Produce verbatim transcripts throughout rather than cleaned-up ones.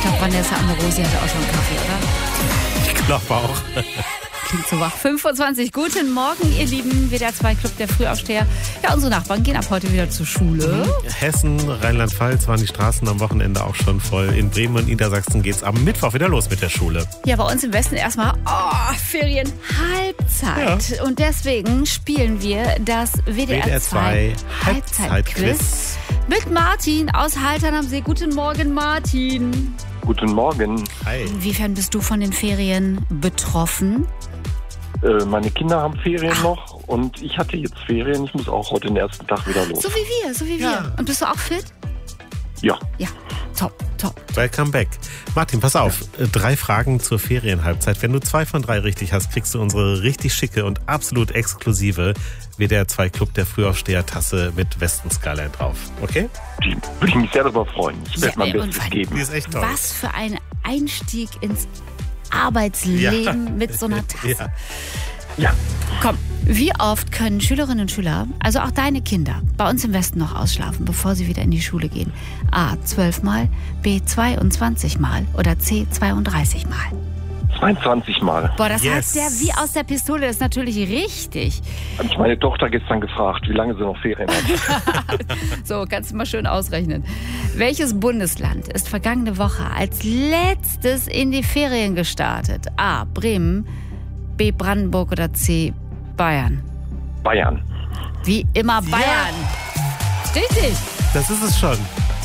Ich glaube, Vanessa Amorosi hatte auch schon einen Kaffee, oder? Ich glaube auch. Klingt so wach. fünfundzwanzig. Guten Morgen, ihr Lieben. W D R zwei Club der Frühaufsteher. Ja, unsere Nachbarn gehen ab heute wieder zur Schule. Hessen, Rheinland-Pfalz waren die Straßen am Wochenende auch schon voll. In Bremen und Niedersachsen geht's am Mittwoch wieder los mit der Schule. Ja, bei uns im Westen erstmal oh, Ferien Halbzeit. Ja. Und deswegen spielen wir das W D R zwei Halbzeitquiz mit Martin aus Haltern am See. Guten Morgen, Martin. Guten Morgen. Hi. Inwiefern bist du von den Ferien betroffen? Äh, meine Kinder haben Ferien Ach. noch und ich hatte jetzt Ferien. Ich muss auch heute den ersten Tag wieder los. So wie wir, so wie wir. Ja. Und bist du auch fit? Ja. Ja, top, top. Welcome back. Martin, pass auf. Ja. Drei Fragen zur Ferienhalbzeit. Wenn du zwei von drei richtig hast, kriegst du unsere richtig schicke und absolut exklusive W D R zwei Club der Frühaufsteher-Tasse mit Westen-Skyline drauf. Okay? Die würde ich mich sehr darüber freuen. Ich werde Ja, mein ey, und Bestes wann- geben. Die ist echt toll. Was für ein Einstieg ins Arbeitsleben Ja. mit so einer Tasse. Ja. Ja. Komm, wie oft können Schülerinnen und Schüler, also auch deine Kinder, bei uns im Westen noch ausschlafen, bevor sie wieder in die Schule gehen? A, zwölf Mal, B, zweiundzwanzig Mal oder C, zweiunddreißig Mal? zweiundzwanzig Mal. Boah, das Yes. heißt ja wie aus der Pistole, das ist natürlich richtig. Habe ich meine Tochter gestern gefragt, wie lange sie noch Ferien hat. So, kannst du mal schön ausrechnen. Welches Bundesland ist vergangene Woche als letztes in die Ferien gestartet? A, Bremen, B, Brandenburg oder C, Bayern? Bayern. Wie immer Bayern. Richtig. Das ist es schon.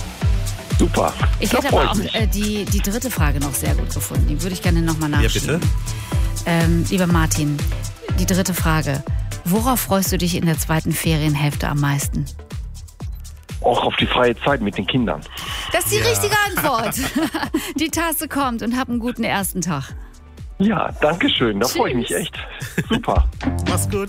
Super. Ich Da hätte freu aber auch mich. äh, die, die dritte Frage noch sehr gut gefunden. Die würde ich gerne nochmal Ja, nachschieben. bitte. Ähm, lieber Martin, die dritte Frage. Worauf freust du dich in der zweiten Ferienhälfte am meisten? Auch auf die freie Zeit mit den Kindern. Das ist die Ja. richtige Antwort. Die Tasse kommt und hab einen guten ersten Tag. Ja, danke schön. Da freue ich mich Tschüss. echt. Super. Mach's gut.